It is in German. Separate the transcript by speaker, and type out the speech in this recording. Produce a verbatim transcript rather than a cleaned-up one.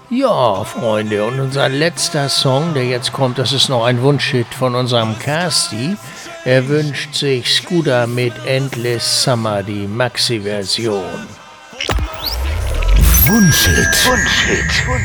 Speaker 1: Ja, Freunde, und unser letzter Song, der jetzt kommt, das ist noch ein Wunschhit von unserem Casti. Er wünscht sich Scooter mit Endless Summer, die Maxi-Version.
Speaker 2: Wunschhit. Wunschhit.